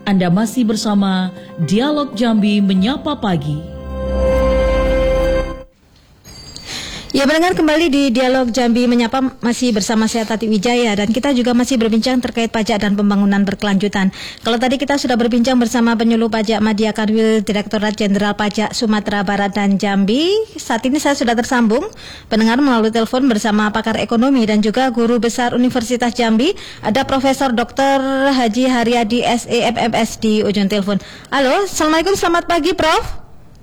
Anda masih bersama Dialog Jambi Menyapa Pagi. Ya, mendengar kembali di Dialog Jambi Menyapa, masih bersama saya Tati Wijaya, dan kita juga masih berbincang terkait pajak dan pembangunan berkelanjutan. Kalau tadi kita sudah berbincang bersama penyuluh pajak Madya Kanwil, Direktorat Jenderal Pajak Sumatera Barat dan Jambi. Saat ini saya sudah tersambung pendengar melalui telepon bersama pakar ekonomi dan juga guru besar Universitas Jambi, ada Profesor Dr. Haji Haryadi SEMMS di ujung telepon. Halo, Assalamualaikum, selamat pagi Prof.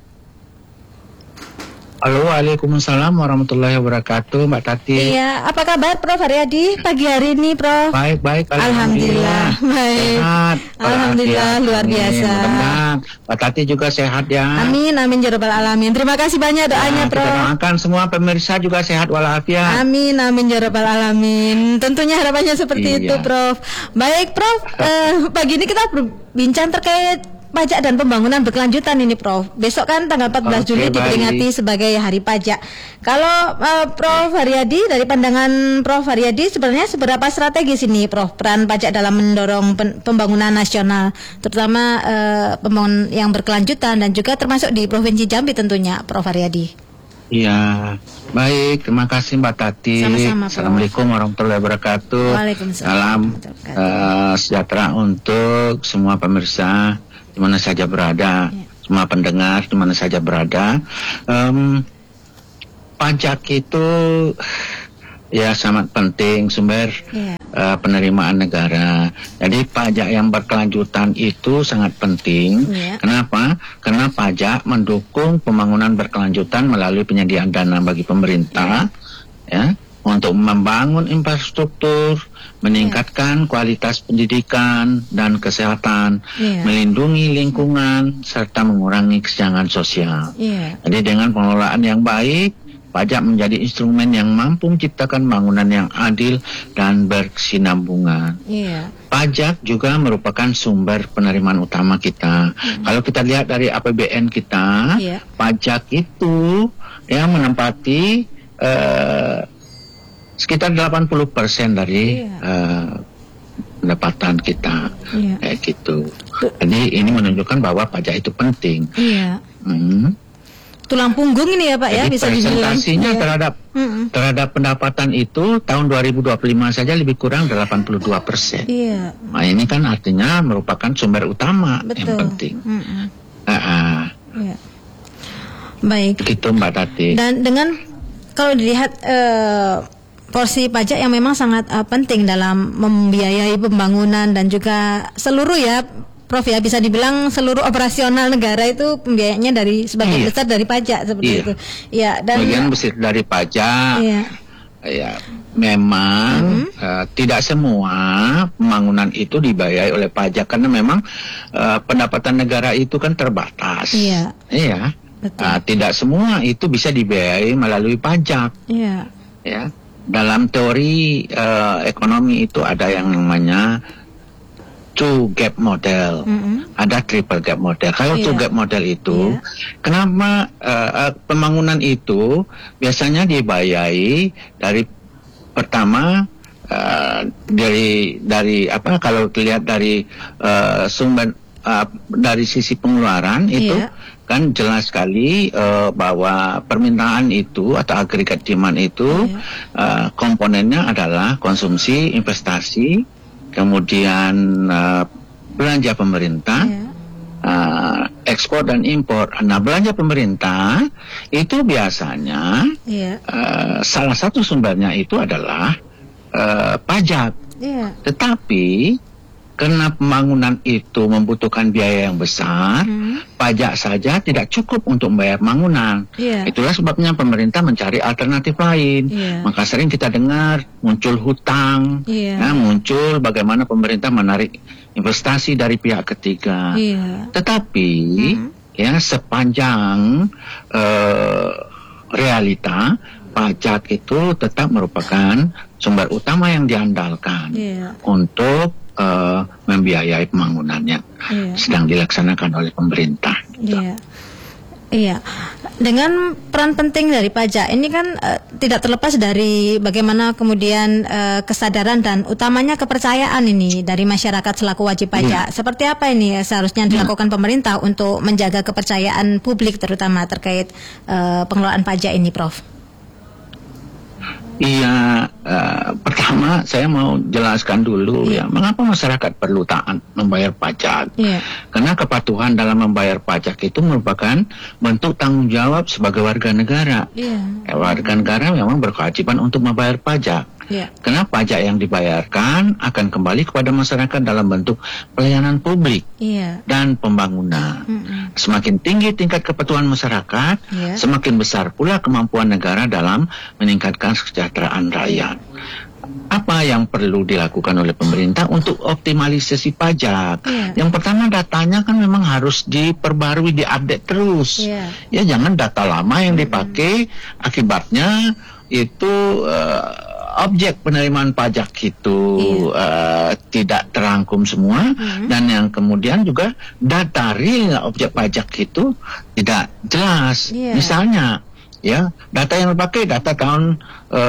Halo, waalaikumsalam warahmatullahi wabarakatuh, Mbak Tati. Iya, apa kabar Prof Haryadi pagi hari ini, Prof? Baik, Alhamdulillah. Baik. Sehat. Alhamdulillah, luar biasa. Tenang. Mbak Tati juga sehat ya. Amin ya rabbal alamin. Terima kasih banyak doanya, Prof. Kita doakan semua pemirsa juga sehat walafiat. Amin ya rabbal alamin. Tentunya harapannya seperti itu, Prof. Baik, Prof. Pagi ini kita berbincang terkait pajak dan pembangunan berkelanjutan ini, Prof. Besok kan tanggal 14 Juli diperingati sebagai Hari Pajak. Kalau Prof Haryadi, dari pandangan Prof Haryadi, sebenarnya seberapa strategis ini, Prof, peran pajak dalam mendorong pembangunan nasional, terutama pembangunan yang berkelanjutan dan juga termasuk di Provinsi Jambi tentunya, Prof Haryadi. Iya, baik. Terima kasih Mbak Tati. Sama-sama, Prof. Assalamualaikum warahmatullahi wabarakatuh. Waalaikumsalam. Salam sejahtera untuk semua pemirsa di mana saja berada, semua pendengar di mana saja berada. Pajak itu ya sangat penting sumber penerimaan negara. Jadi pajak yang berkelanjutan itu sangat penting. Kenapa? Karena pajak mendukung pembangunan berkelanjutan melalui penyediaan dana bagi pemerintah, ya, untuk membangun infrastruktur, meningkatkan kualitas pendidikan dan kesehatan, melindungi lingkungan, serta mengurangi kesenjangan sosial. Jadi dengan pengelolaan yang baik, pajak menjadi instrumen yang mampu menciptakan bangunan yang adil dan berkesinambungan. Pajak juga merupakan sumber penerimaan utama kita. Kalau kita lihat dari APBN kita, pajak itu ya menempati sekitar 80% dari pendapatan kita, kayak gitu. Jadi ini menunjukkan bahwa pajak itu penting. Tulang punggung ini ya Pak. Jadi ya, bisa dibilang. presentasinya terhadap pendapatan itu tahun 2025 saja lebih kurang 82%. Nah ini kan artinya merupakan sumber utama yang penting. Baik. Gitu Mbak Tati. Dan dengan kalau dilihat porsi pajak yang memang sangat penting dalam membiayai pembangunan dan juga seluruh ya Prof ya, bisa dibilang seluruh operasional negara itu pembiayaannya dari sebagian besar dari pajak seperti itu. Ya, dan sebagian besar dari pajak. Ya, memang tidak semua pembangunan itu dibiayai oleh pajak karena memang pendapatan negara itu kan terbatas. Tidak semua itu bisa dibiayai melalui pajak. Ya. Dalam teori ekonomi itu ada yang namanya two gap model, ada triple gap model. Kalau two gap model itu, kenapa pembangunan itu biasanya dibiayai dari pertama dari apa? Kalau dilihat dari sumber dari sisi pengeluaran itu. Kan jelas sekali bahwa permintaan itu atau agregat demand itu komponennya adalah konsumsi, investasi, kemudian belanja pemerintah, ekspor dan impor. Nah, belanja pemerintah itu biasanya salah satu sumbernya itu adalah pajak. Tetapi karena pembangunan itu membutuhkan biaya yang besar, pajak saja tidak cukup untuk membayar bangunan. Itulah sebabnya pemerintah mencari alternatif lain. Maka sering kita dengar muncul hutang, muncul bagaimana pemerintah menarik investasi dari pihak ketiga. Tetapi ya sepanjang realita, pajak itu tetap merupakan sumber utama yang diandalkan untuk membiayai pembangunannya sedang dilaksanakan oleh pemerintah. Dengan peran penting dari pajak ini kan tidak terlepas dari bagaimana kemudian kesadaran dan utamanya kepercayaan ini dari masyarakat selaku wajib pajak. Seperti apa ini seharusnya dilakukan pemerintah untuk menjaga kepercayaan publik terutama terkait pengelolaan pajak ini, Prof? Iya, pertama saya mau jelaskan dulu ya, mengapa masyarakat perlu taat membayar pajak. Karena kepatuhan dalam membayar pajak itu merupakan bentuk tanggung jawab sebagai warga negara. Warga negara memang berkewajiban untuk membayar pajak. Karena pajak yang dibayarkan akan kembali kepada masyarakat dalam bentuk pelayanan publik dan pembangunan. Semakin tinggi tingkat kepatuhan masyarakat, semakin besar pula kemampuan negara dalam meningkatkan kesejahteraan rakyat. Apa yang perlu dilakukan oleh pemerintah untuk optimalisasi pajak? Yang pertama, datanya kan memang harus diperbarui, diupdate terus. Ya, jangan data lama yang dipakai, akibatnya itu objek penerimaan pajak itu tidak terangkum semua, dan yang kemudian juga data real objek pajak itu tidak jelas. Misalnya, ya, data yang dipakai data tahun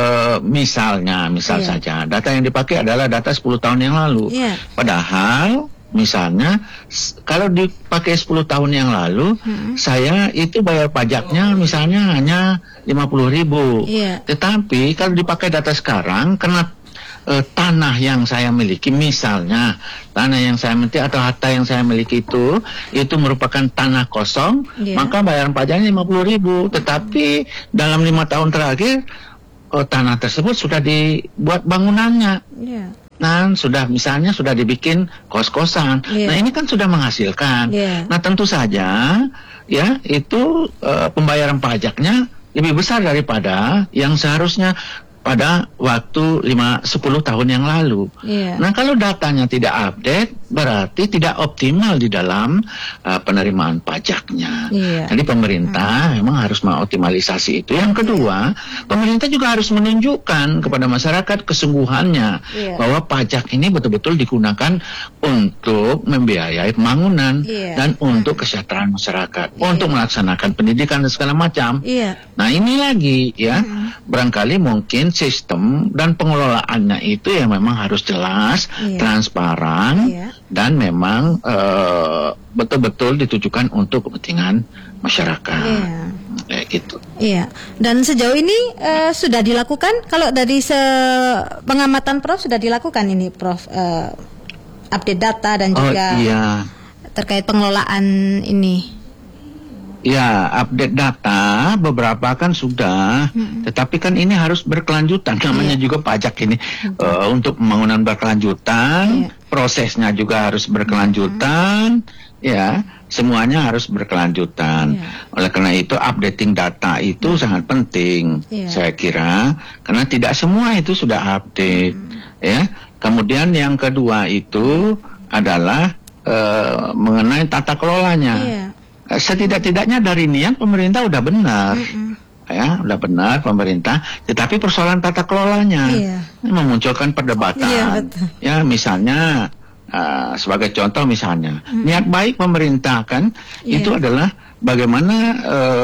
misal saja data yang dipakai adalah data 10 tahun yang lalu. Padahal misalnya kalau dipakai 10 tahun yang lalu, saya itu bayar pajaknya misalnya hanya 50.000. Tetapi kalau dipakai data sekarang, karena tanah yang saya miliki, misalnya tanah yang saya miliki atau harta yang saya miliki itu merupakan tanah kosong, maka bayaran pajaknya 50.000. Tetapi dalam 5 tahun terakhir tanah tersebut sudah dibuat bangunannya. Nah, sudah dibikin kos-kosan. Nah, ini kan sudah menghasilkan. Nah, tentu saja ya itu pembayaran pajaknya lebih besar daripada yang seharusnya pada waktu 10 tahun yang lalu. Nah, kalau datanya tidak update, berarti tidak optimal di dalam penerimaan pajaknya. Jadi pemerintah memang harus mengoptimalisasi itu. Yang kedua, pemerintah juga harus menunjukkan kepada masyarakat kesungguhannya bahwa pajak ini betul-betul digunakan untuk membiayai pembangunan dan untuk kesejahteraan masyarakat, untuk melaksanakan pendidikan dan segala macam. Nah, ini lagi ya, barangkali mungkin sistem dan pengelolaannya itu yang memang harus jelas, transparan, dan memang betul-betul ditujukan untuk kepentingan masyarakat. Kayak gitu. Dan sejauh ini sudah dilakukan, kalau dari pengamatan Prof sudah dilakukan ini, Prof, update data dan juga terkait pengelolaan ini. Ya, update data beberapa kan sudah, tetapi kan ini harus berkelanjutan. Namanya juga pajak ini untuk pembangunan berkelanjutan, prosesnya juga harus berkelanjutan, ya, semuanya harus berkelanjutan. Oleh karena itu updating data itu sangat penting, saya kira, karena tidak semua itu sudah update, ya. Kemudian yang kedua itu adalah mengenai tata kelolanya. Setidak-tidaknya dari niat pemerintah udah benar, ya, udah benar pemerintah. Tetapi persoalan tata kelolanya memunculkan perdebatan. Ya, misalnya sebagai contoh misalnya, niat baik pemerintah kan itu adalah bagaimana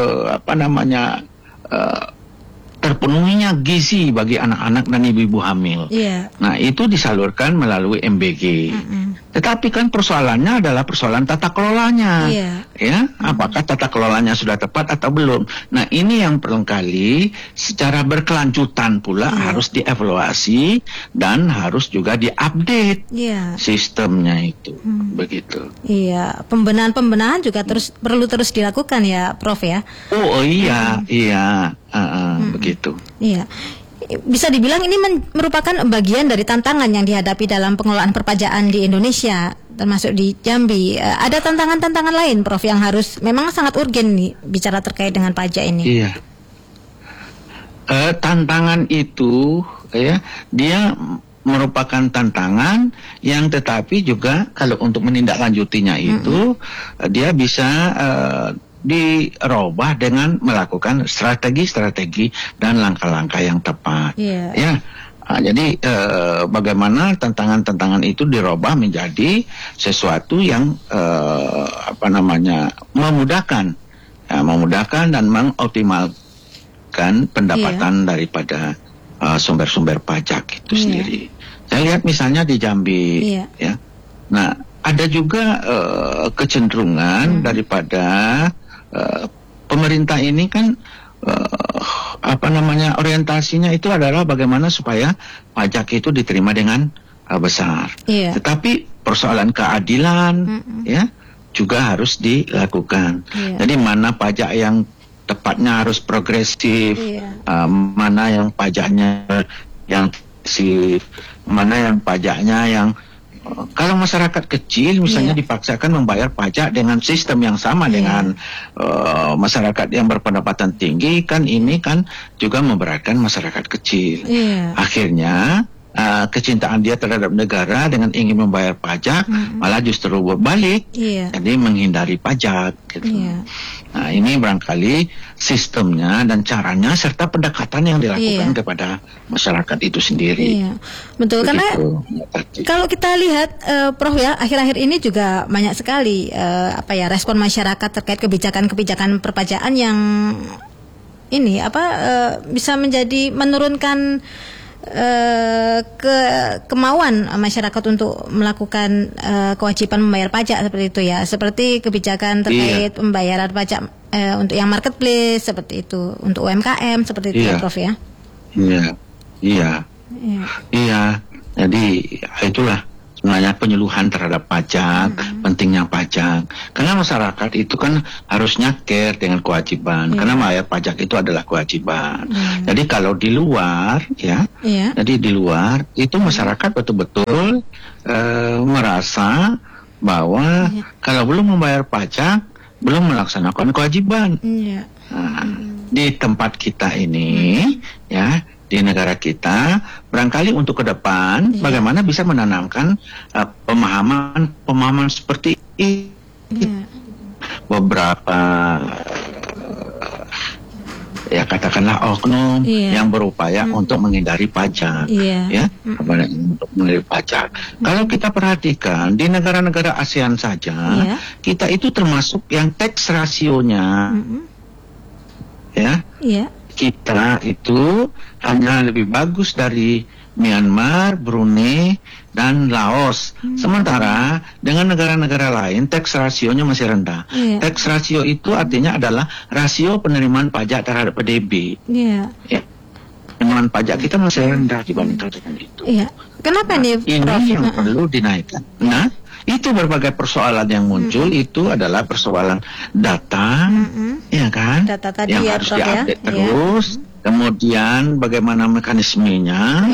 terpenuhinya gizi bagi anak-anak dan ibu-ibu hamil. Nah, itu disalurkan melalui MBG. Tetapi kan persoalannya adalah persoalan tata kelolanya. Ya, apakah tata kelolanya sudah tepat atau belum? Nah, ini yang barangkali secara berkelanjutan pula harus dievaluasi dan harus juga diupdate sistemnya itu. Begitu. Pembenahan juga perlu terus dilakukan ya, Prof ya. Begitu. Bisa dibilang ini merupakan bagian dari tantangan yang dihadapi dalam pengelolaan perpajakan di Indonesia, termasuk di Jambi. Ada tantangan-tantangan lain, Prof, yang harus memang sangat urgen nih bicara terkait dengan pajak ini. Tantangan itu ya, dia merupakan tantangan yang tetapi juga kalau untuk menindaklanjutinya itu dia bisa dirubah dengan melakukan strategi-strategi dan langkah-langkah yang tepat. Jadi bagaimana tantangan-tantangan itu dirubah menjadi sesuatu yang memudahkan memudahkan dan mengoptimalkan pendapatan daripada sumber-sumber pajak itu sendiri. Saya lihat misalnya di Jambi, ya. Nah, ada juga kecenderungan daripada pemerintah ini kan orientasinya itu adalah bagaimana supaya pajak itu diterima dengan besar. Tetapi persoalan keadilan ya juga harus dilakukan. Jadi mana pajak yang tepatnya harus progresif, mana yang pajaknya yang mana yang pajaknya yang kalau masyarakat kecil misalnya dipaksakan membayar pajak dengan sistem yang sama dengan masyarakat yang berpendapatan tinggi, kan ini kan juga memberatkan masyarakat kecil. Akhirnya kecintaan dia terhadap negara dengan ingin membayar pajak malah justru berbalik, jadi menghindari pajak gitu. Nah, ini barangkali sistemnya dan caranya serta pendekatan yang dilakukan kepada masyarakat itu sendiri. Betul. Karena kalau kita lihat Prof ya, akhir-akhir ini juga banyak sekali respon masyarakat terkait kebijakan-kebijakan perpajakan yang ini bisa menjadi menurunkan kemauan masyarakat untuk melakukan kewajiban membayar pajak seperti itu ya, seperti kebijakan terkait pembayaran pajak untuk yang marketplace seperti itu, untuk UMKM seperti itu ya Prof ya. Iya. Jadi itulah sebenarnya penyuluhan terhadap pajak, pentingnya pajak. Karena masyarakat itu kan harusnya care dengan kewajiban. Karena bayar pajak itu adalah kewajiban. Jadi kalau di luar jadi di luar itu masyarakat betul-betul merasa bahwa kalau belum membayar pajak belum melaksanakan kewajiban. Di tempat kita ini di negara kita, barangkali untuk ke depan bagaimana bisa menanamkan pemahaman seperti ini. Beberapa katakanlah oknum yang berupaya untuk menghindari pajak, untuk menghindari pajak. Kalau kita perhatikan di negara-negara ASEAN saja, kita itu termasuk yang tax rasionya, kita itu hanya lebih bagus dari Myanmar, Brunei, dan Laos. Sementara dengan negara-negara lain tax rasionya masih rendah. Tax rasio itu artinya adalah rasio penerimaan pajak terhadap PDB. Penerimaan pajak kita masih rendah dibandingkan dengan itu. Kenapa nih ini yang perlu dinaikkan. Nah, itu berbagai persoalan yang muncul itu adalah persoalan data, data tadi yang harus diupdate terus. Kemudian bagaimana mekanismenya,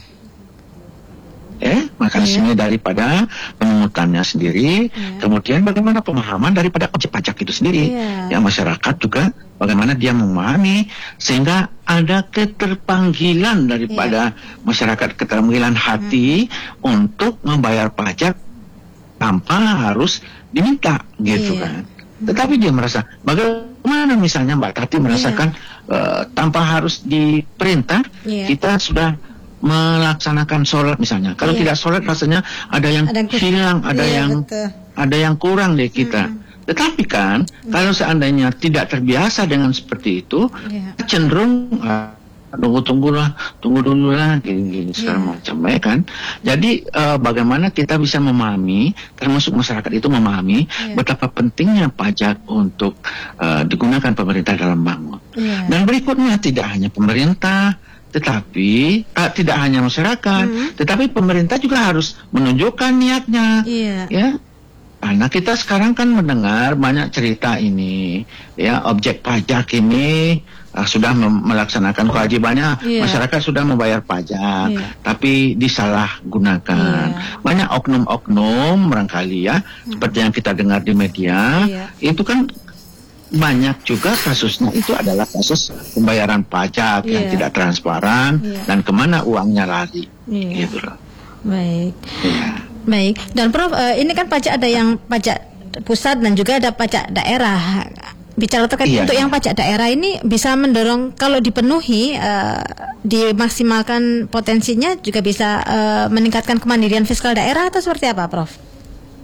mekanisme daripada pemungutannya sendiri. Kemudian bagaimana pemahaman daripada objek pajak itu sendiri. Yang masyarakat juga bagaimana dia memahami sehingga ada keterpanggilan daripada masyarakat, keterpanggilan hati untuk membayar pajak tanpa harus diminta gitu kan. Tetapi dia merasa bagaimana misalnya Mbak Tati merasakan tanpa harus diperintah kita sudah melaksanakan sholat misalnya. Kalau tidak sholat rasanya ada yang hilang, ada yang kurang deh kita. Tetapi kan kalau seandainya tidak terbiasa dengan seperti itu, cenderung tunggu dulu lah gini segala macam kan. Jadi bagaimana kita bisa memahami, termasuk masyarakat itu memahami betapa pentingnya pajak untuk digunakan pemerintah dalam bangun. Dan berikutnya tidak hanya pemerintah, tetapi tidak hanya masyarakat, tetapi pemerintah juga harus menunjukkan niatnya, Karena kita sekarang kan mendengar banyak cerita ini, objek pajak ini sudah melaksanakan kewajibannya, masyarakat sudah membayar pajak, tapi disalahgunakan. Banyak oknum-oknum barangkali seperti yang kita dengar di media, itu kan banyak juga kasusnya itu adalah kasus pembayaran pajak yang tidak transparan dan kemana uangnya lari, gitu loh. Baik. Dan Prof, ini kan pajak ada yang pajak pusat dan juga ada pajak daerah. Bicara terkait untuk yang pajak daerah ini bisa mendorong kalau dipenuhi, dimaksimalkan potensinya juga bisa meningkatkan kemandirian fiskal daerah atau seperti apa, Prof?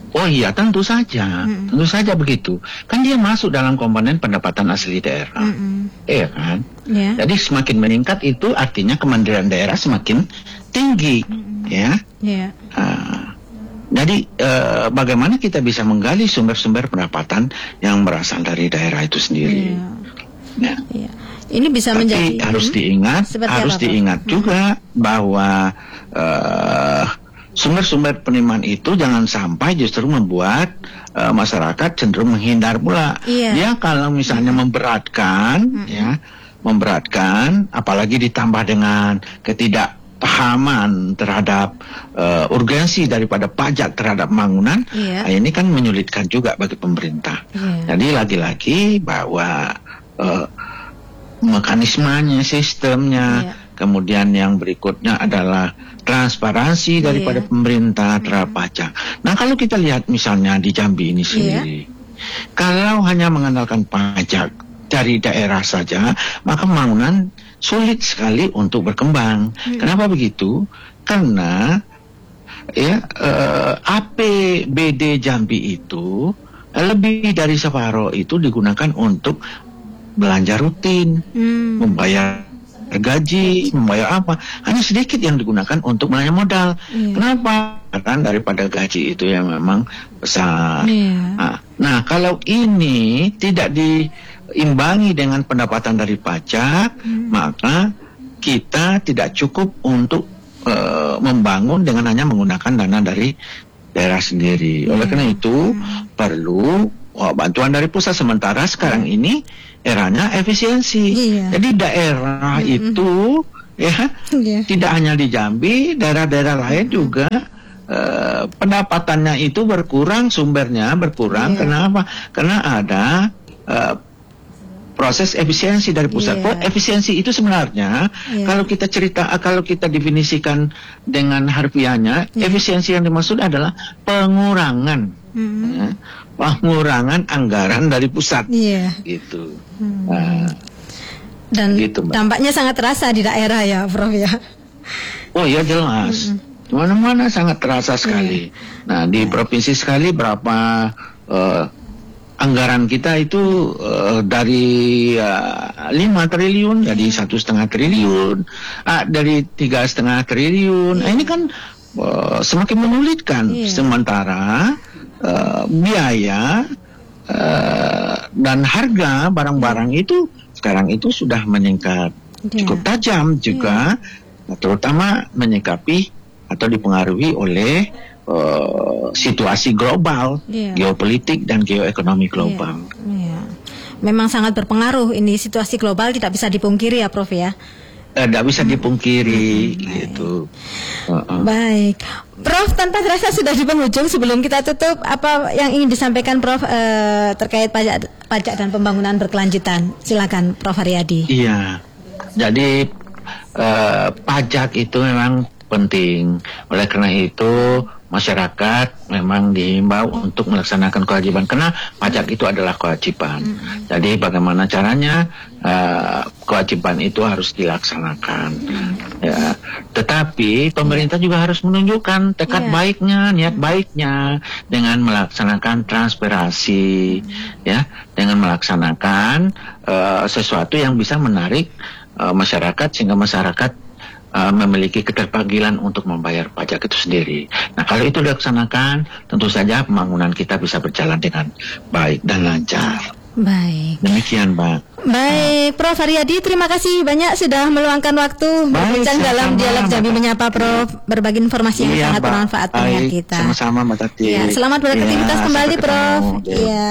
Oh iya, tentu saja begitu. Kan dia masuk dalam komponen pendapatan asli daerah, iya kan? Yeah. Jadi semakin meningkat itu artinya kemandirian daerah semakin tinggi, ya. Yeah. Jadi bagaimana kita bisa menggali sumber-sumber pendapatan yang berasal dari daerah itu sendiri? Yeah. Yeah. Ini bisa tapi menjadi harus diingat juga bahwa sumber-sumber penerimaan itu jangan sampai justru membuat masyarakat cenderung menghindar pula. Dia kalau misalnya memberatkan, apalagi ditambah dengan ketidakpahaman terhadap urgensi daripada pajak terhadap pembangunan, ini kan menyulitkan juga bagi pemerintah. Jadi lagi-lagi bahwa mekanismenya, sistemnya, kemudian yang berikutnya adalah transparansi daripada pemerintah terhadap pajak. Nah, kalau kita lihat misalnya di Jambi ini sendiri, kalau hanya mengandalkan pajak dari daerah saja, maka pembangunan sulit sekali untuk berkembang. Kenapa begitu? Karena APBD Jambi itu lebih dari separuh itu digunakan untuk belanja rutin, membayar gaji, membayar apa, hanya sedikit yang digunakan untuk belanja modal. Kenapa? Karena daripada gaji itu yang memang besar. Nah, kalau ini tidak diimbangi dengan pendapatan dari pajak, maka kita tidak cukup untuk membangun dengan hanya menggunakan dana dari daerah sendiri. Oleh karena itu perlu bantuan dari pusat. Sementara sekarang ini eranya efisiensi. Jadi daerah itu tidak hanya di Jambi, daerah-daerah lain juga pendapatannya itu berkurang, sumbernya berkurang. Kenapa? Karena ada proses efisiensi dari pusat. Efisiensi itu sebenarnya kalau kita definisikan dengan harfiahnya, efisiensi yang dimaksud adalah pengurangan anggaran dari pusat, gitu. Dan gitu, dampaknya sangat terasa di daerah ya, Prof ya. Oh ya, jelas. Mana-mana sangat terasa sekali. Nah, di provinsi sekali berapa anggaran kita itu dari 5 triliun jadi 1,5 triliun, dari 3,5 triliun. Ini kan semakin menyulitkan. Sementara biaya dan harga barang-barang itu sekarang itu sudah meningkat cukup tajam juga, terutama menyikapi atau dipengaruhi oleh situasi global, geopolitik dan geoekonomi global. Memang sangat berpengaruh ini, situasi global tidak bisa dipungkiri ya, Prof ya. Tidak bisa dipungkiri, gitu. Baik, Prof, tanpa terasa sudah di penghujung. Sebelum kita tutup, apa yang ingin disampaikan Prof terkait pajak dan pembangunan berkelanjutan? Silakan, Prof Haryadi. Iya, jadi pajak itu memang penting. Oleh karena itu masyarakat memang dihimbau untuk melaksanakan kewajiban, karena pajak itu adalah kewajiban. Jadi bagaimana caranya kewajiban itu harus dilaksanakan. Ya. Tetapi pemerintah juga harus menunjukkan tekad baiknya, niat baiknya dengan melaksanakan transparansi, ya, dengan melaksanakan sesuatu yang bisa menarik masyarakat sehingga masyarakat memiliki keterpanggilan untuk membayar pajak itu sendiri. Nah, kalau itu dilaksanakan, tentu saja pembangunan kita bisa berjalan dengan baik dan lancar. Baik. Demikian, Mbak. Baik, Prof Haryadi, terima kasih banyak sudah meluangkan waktu berbincang dalam Dialog Jambi Menyapa, Prof. Berbagi informasi yang sangat bermanfaat pendengar kita. Sama-sama, Mbak Tati. Ya, selamat beraktivitas kembali, Prof. Iya.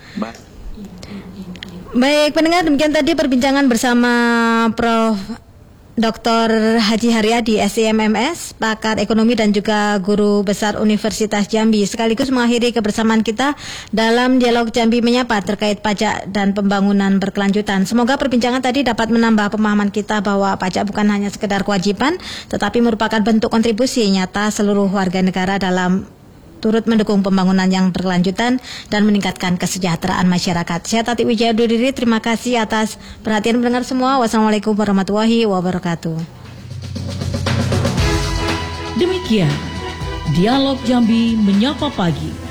Baik, pendengar, demikian tadi perbincangan bersama Prof Dr. Haji Haryadi, SIMMS, pakar ekonomi dan juga guru besar Universitas Jambi, sekaligus mengakhiri kebersamaan kita dalam Dialog Jambi Menyapa terkait pajak dan pembangunan berkelanjutan. Semoga perbincangan tadi dapat menambah pemahaman kita bahwa pajak bukan hanya sekedar kewajiban, tetapi merupakan bentuk kontribusi nyata seluruh warga negara dalam turut mendukung pembangunan yang berkelanjutan dan meningkatkan kesejahteraan masyarakat. Saya Tati Wijaya undur diri, terima kasih atas perhatian pendengar semua. Wassalamualaikum warahmatullahi wabarakatuh. Demikian Dialog Jambi Menyapa Pagi.